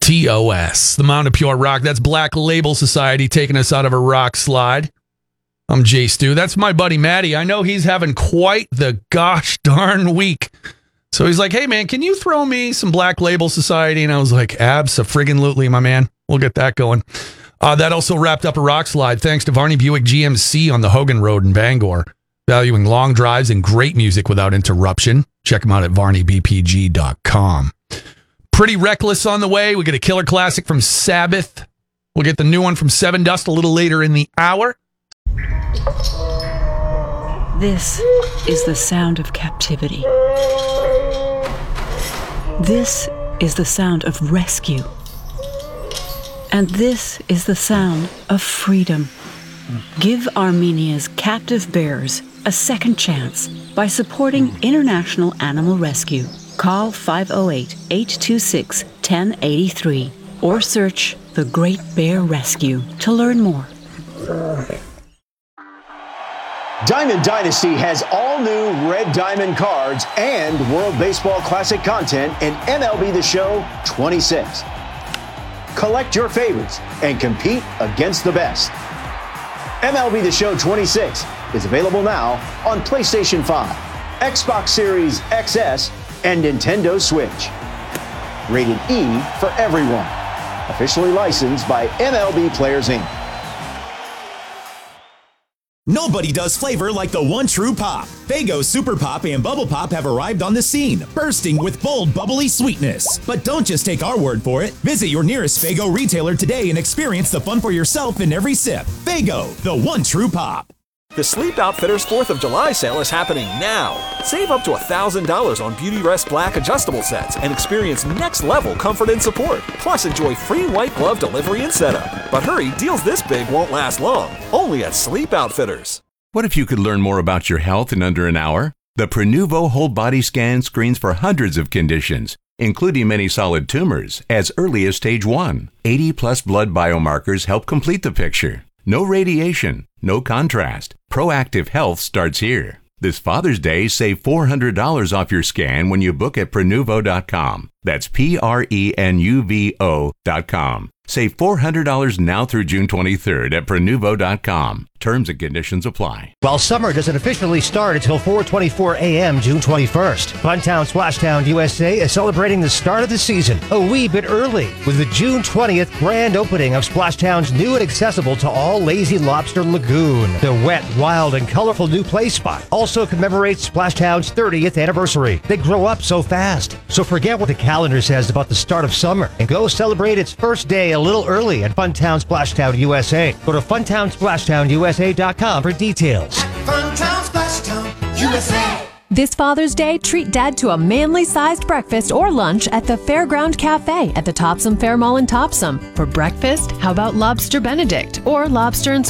TOS, the Mountain of Pure Rock. That's Black Label Society taking us out of a rock slide. I'm Jay Stu. That's my buddy Matty. I know he's having quite the gosh darn week. So he's like, hey, man, can you throw me some Black Label Society? And I was like, abso-friggin-lutely, my man. We'll get that going. That also wrapped up a rock slide thanks to Varney Buick GMC on the Hogan Road in Bangor, valuing long drives and great music without interruption. Check them out at varneybpg.com. Pretty Reckless on the way. We get a killer classic from Sabbath. We'll get the new one from Seven Dust a little later in the hour. This is the sound of captivity. This is the sound of rescue. And this is the sound of freedom. Give Armenia's captive bears a second chance by supporting International Animal Rescue. Call 508-826-1083 or search The Great Bear Rescue to learn more. Diamond Dynasty has all new Red Diamond cards and World Baseball Classic content in MLB The Show 26. Collect your favorites and compete against the best. MLB The Show 26 is available now on PlayStation 5, Xbox Series XS, and Nintendo Switch. Rated E for everyone. Officially licensed by MLB Players Inc. Nobody does flavor like the one true pop. Faygo Super Pop and Bubble Pop have arrived on the scene, bursting with bold, bubbly sweetness. But don't just take our word for it. Visit your nearest Faygo retailer today and experience the fun for yourself in every sip. Faygo, the one true pop. The Sleep Outfitters 4th of July sale is happening now. Save up to $1,000 on Beautyrest Black adjustable sets and experience next-level comfort and support. Plus, enjoy free white glove delivery and setup. But hurry, deals this big won't last long. Only at Sleep Outfitters. What if you could learn more about your health in under an hour? The Prenuvo Whole Body Scan screens for hundreds of conditions, including many solid tumors, as early as stage 1. 80-plus blood biomarkers help complete the picture. No radiation, no contrast. Proactive health starts here. This Father's Day, save $400 off your scan when you book at Prenuvo.com. That's Prenuvo.com. Save $400 now through June 23rd at Prenuvo.com. Terms and conditions apply. While summer doesn't officially start until 4:24 a.m. June 21st, Funtown Splashtown USA is celebrating the start of the season a wee bit early with the June 20th grand opening of Splashtown's new and accessible to all Lazy Lobster Lagoon. The wet, wild, and colorful new play spot also commemorates Splashtown's 30th anniversary. They grow up so fast. So forget what the calendar says about the start of summer and go celebrate its first day a little early at Funtown Splashtown USA. Go to FuntownSplashtownUSA.com for details. Funtown Splashtown USA. This Father's Day, treat Dad to a manly-sized breakfast or lunch at the Fairground Cafe at the Topsom Fair Mall in Topsom. For breakfast, how about Lobster Benedict or Lobster and